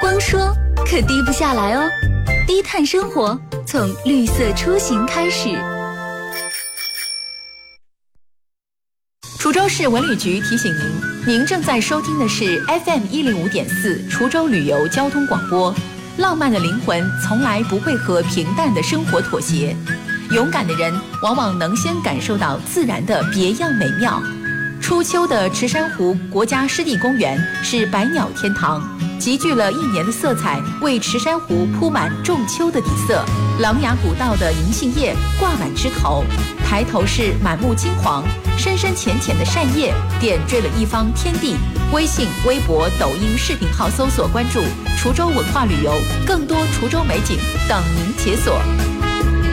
光说可低不下来哦。低碳生活从绿色出行开始。 滁州市文旅局提醒您，您正在收听的是 FM105.4 滁州旅游交通广播。浪漫的灵魂从来不会和平淡的生活妥协，勇敢的人往往能先感受到自然的别样美妙。初秋的池山湖国家湿地公园是百鸟天堂，集聚了1年的色彩，为池山湖铺满仲秋的底色。琅琊古道的银杏叶挂满枝头，抬头是满目金黄，深深浅浅的扇叶点缀了一方天地。微信、微博、抖音视频号搜索关注滁州文化旅游，更多滁州美景等您解锁。